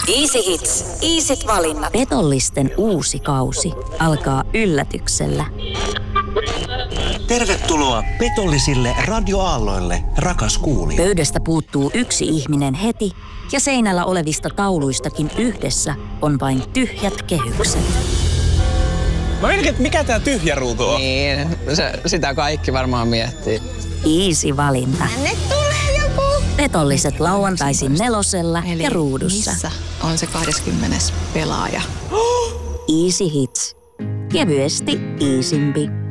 Easy Hits. Easyt valinnat. Petollisten uusi kausi alkaa yllätyksellä. Tervetuloa petollisille radioaalloille, rakas kuulija. Pöydästä puuttuu yksi ihminen heti ja seinällä olevista tauluistakin yhdessä on vain tyhjät kehykset. Mä mietin, että mikä tää tyhjä ruutu on? Niin, sitä kaikki varmaan miettii. Easy valinta. Tänne tulee joku. Petolliset lauantaisin 4 ja Ruudussa. Missä on se 20. pelaaja? Easy Hits. Kevyesti easympi.